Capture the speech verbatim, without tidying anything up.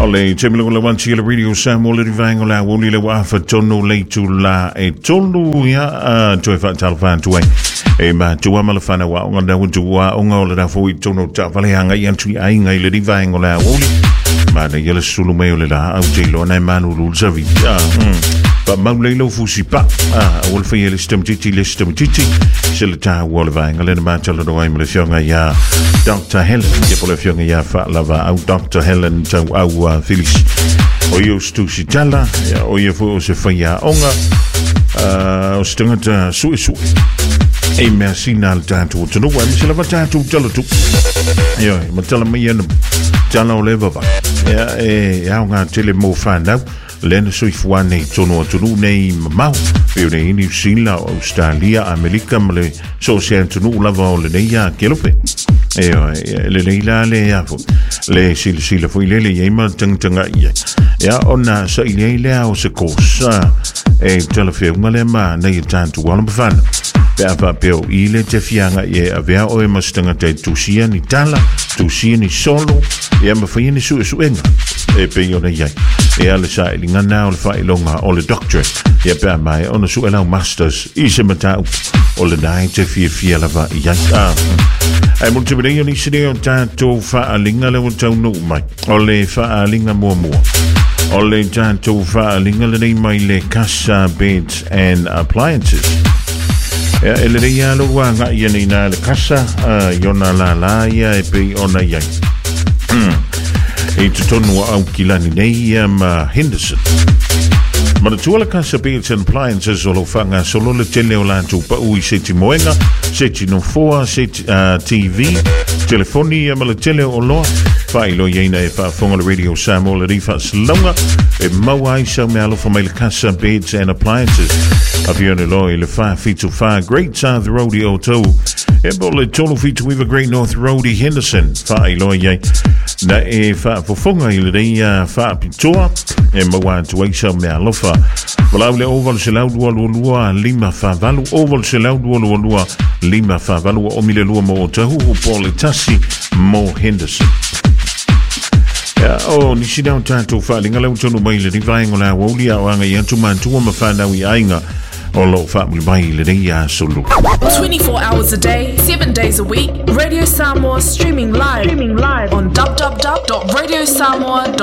Ole temelo la wanti la radio Samuel le vango la woli le wafa tono le tu la e tolu ya to fa talfan tu e ma tu ma la fana wa nga da tu wa nga le da fo tono ta vale hanga yan tu ai nga le vango la woli ma de yele sulu me le da au te lo na manu lu zavi ba ma le lo fusi pa ah wol fa yele stem titi le stem titi se le ta wol vango le ma tala do ai me le fionga ya Doctor Helen je po le fionga ya fa lava au Doctor Helen tau au Felix o yo stu si tala o yo fo se fa ya onga o stengata su su e merci nal tanto to no wa mi se lava tanto tala tu yo ma tala me yen tala o leva ba ya e ya nga tele mo fa na len so ifwa nei tono tono nei mau pe nei ni sila Australia America male so se tono lava o le nei ya kelope e le le la le ya fo le sil sil fo ile le yema tang tanga ya ya ona sa ile ile o se kosa e telefe ngale ma nei tanto wala bafana pe apa pe o ile te fianga ye avea o e mastanga te tusia ni tala tusia ni solo ya ma fa ni su su enga e pe yo nei e ale sa ile ngana o le fa ilonga o le doctorate ya pe mai ona su ela masters i se mata o le nai te fia fia lava ya ai mo te bideo ni sire o tanto fa alinga le tau no mai o le fa alinga mo mo o le tanto fa alinga le mai le casa beds and appliances ya ele le ya lo wa nga ye ni na le casa yona la la ya e pe ona ya e te tonu au kilani nei ma Henderson ma le tuala casa beds and appliances o lo fanga solo le tele o la tu pa ui se ti moenga se ti no foa se T V telefoni ma le tele o lo fai lo yena e fa fonga le radio Samuel le rifa slonga e mawai sa me alo fa mai le casa beds and appliances avione lo le fa fitu fa Great South Road o to e bo le tolo fitu with a Great North Road Henderson fai lo ye na e fa fo fonga ile de fa pitoa e mawai tu e sa me alo fa wala le oval se lau dua lua lua lima fa valu oval se lau dua lua lua lima fa valu o mile lua mo tahu o pole tasi mo Henderson ya o ni si down tanto fa linga lau tonu mai le divai ngola woli a wanga ya tu man tu ma fa na wi ainga o lo fa mul mai le ya solo twenty-four hours a day seven days a week Radio Samoa streaming live streaming live on w w w dot radio samoa dot